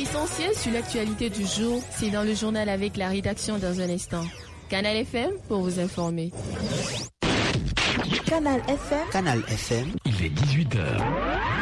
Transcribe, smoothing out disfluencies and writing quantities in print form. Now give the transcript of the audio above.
L'essentiel sur l'actualité du jour, c'est dans le journal avec la rédaction dans un instant. Canal FM pour vous informer. Canal FM. Il est 18h.